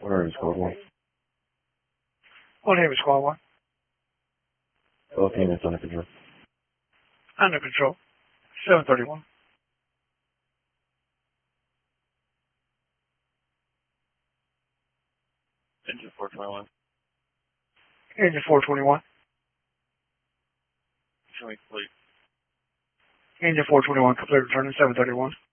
Where is code 1? What name is Squad 1? Both units under control. Under control. 731. Engine 421. Engine 421. Showing complete. Engine 421, complete return to 731.